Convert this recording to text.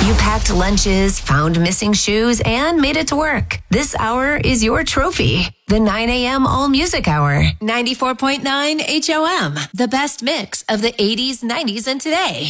You packed lunches, found missing shoes, and made it to work. This hour is your trophy. The 9 a.m. All Music Hour. 94.9 HOM. The best mix of the 80s, 90s, and today.